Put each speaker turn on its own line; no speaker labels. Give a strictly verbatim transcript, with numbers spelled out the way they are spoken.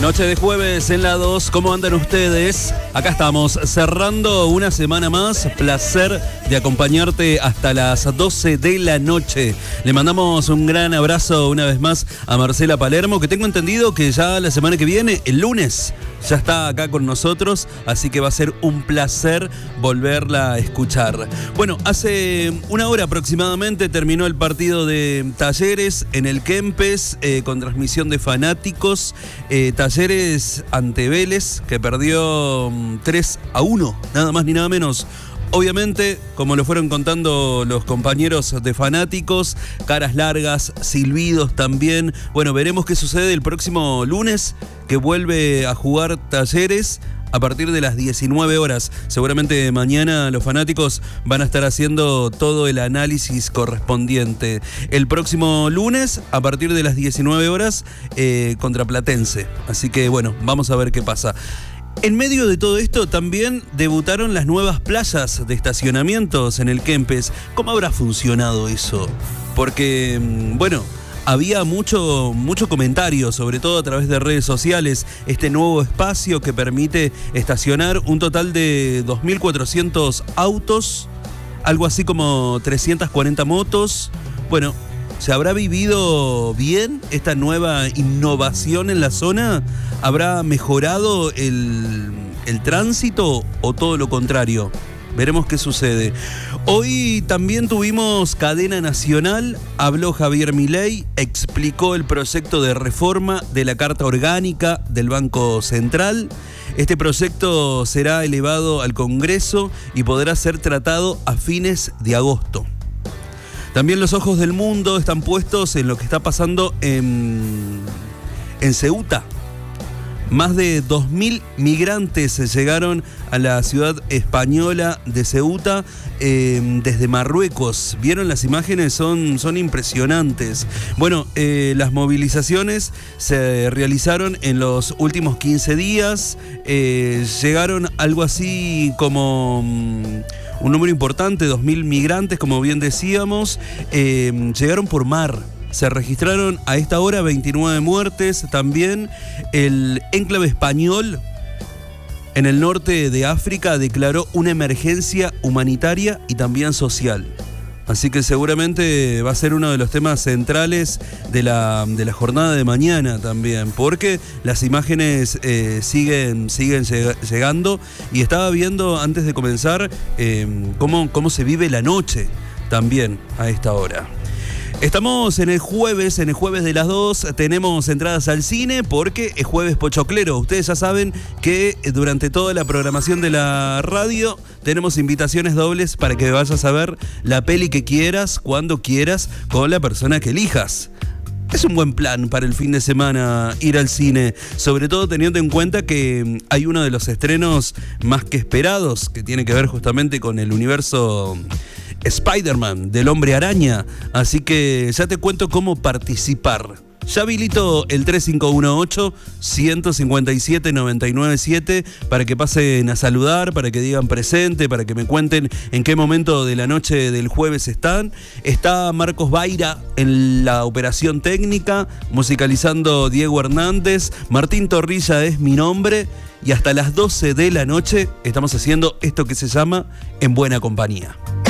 Noche de jueves en la dos, ¿cómo andan ustedes? Acá estamos, cerrando una semana más. Placer de acompañarte hasta las doce de la noche. Le mandamos un gran abrazo una vez más a Marcela Palermo, que tengo entendido que ya la semana que viene, el lunes, ya está acá con nosotros, así que va a ser un placer volverla a escuchar. Bueno, hace una hora aproximadamente terminó el partido de Talleres en el Kempes, eh, con transmisión de fanáticos. Eh, Talleres ante Vélez, que perdió um, tres a uno, nada más ni nada menos. Obviamente, como lo fueron contando los compañeros de fanáticos, caras largas, silbidos también. Bueno, veremos qué sucede el próximo lunes, que vuelve a jugar Talleres a partir de las diecinueve horas. Seguramente mañana los fanáticos van a estar haciendo todo el análisis correspondiente. El próximo lunes, a partir de las diecinueve horas, eh, contra Platense. Así que bueno, vamos a ver qué pasa. En medio de todo esto también debutaron las nuevas playas de estacionamientos en el Kempes. ¿Cómo habrá funcionado eso? Porque, bueno, había mucho, mucho comentario, sobre todo a través de redes sociales. Este nuevo espacio que permite estacionar un total de dos mil cuatrocientos autos, algo así como trescientas cuarenta motos. Bueno, ¿se habrá vivido bien esta nueva innovación en la zona? ¿Habrá mejorado el, el tránsito o todo lo contrario? Veremos qué sucede. Hoy también tuvimos cadena nacional. Habló Javier Milei, explicó el proyecto de reforma de la Carta Orgánica del Banco Central. Este proyecto será elevado al Congreso y podrá ser tratado a fines de agosto. También los ojos del mundo están puestos en lo que está pasando en, en Ceuta. Más de dos mil migrantes llegaron a la ciudad española de Ceuta eh, desde Marruecos. ¿Vieron las imágenes? Son, son impresionantes. Bueno, eh, las movilizaciones se realizaron en los últimos quince días. Eh, llegaron algo así como um, un número importante, dos mil migrantes, como bien decíamos. Eh, llegaron por mar. Se registraron a esta hora veintinueve muertes. También el enclave español en el norte de África declaró una emergencia humanitaria y también social. Así que seguramente va a ser uno de los temas centrales de la, de la jornada de mañana también, porque las imágenes eh, siguen, siguen llegando. Y estaba viendo antes de comenzar eh, cómo, cómo se vive la noche también a esta hora. Estamos en el jueves, en el jueves de las dos, tenemos entradas al cine porque es jueves pochoclero. Ustedes ya saben que durante toda la programación de la radio tenemos invitaciones dobles para que vayas a ver la peli que quieras, cuando quieras, con la persona que elijas. Es un buen plan para el fin de semana ir al cine, sobre todo teniendo en cuenta que hay uno de los estrenos más que esperados, que tiene que ver justamente con el universo Spider-Man, del Hombre Araña. Así que ya te cuento cómo participar. Ya habilito el tres cinco uno ocho, uno cinco siete, nueve nueve siete para que pasen a saludar, para que digan presente, para que me cuenten en qué momento de la noche del jueves están. Está Marcos Baira en la operación técnica, musicalizando Diego Hernández. Martín Torrilla es mi nombre. Y hasta las doce de la noche estamos haciendo esto que se llama En Buena Compañía.